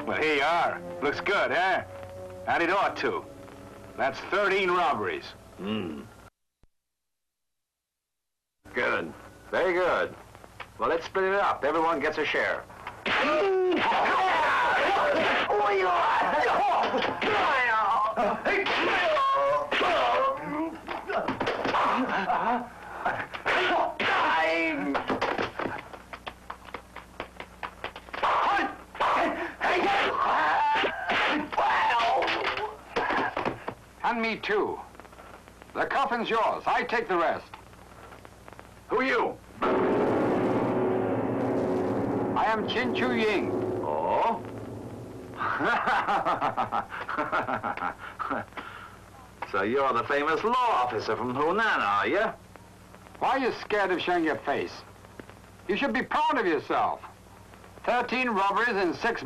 Well, here you are. Looks good, huh? And it ought to. That's 13 robberies. Good. Very good. Well, let's split it up. Everyone gets a share. And me too. The coffin's yours. I take the rest. Who are you? I am Chin Chu Ying. Oh? So you're the famous law officer from Hunan, are you? Why are you scared of showing your face? You should be proud of yourself. 13 robberies in 6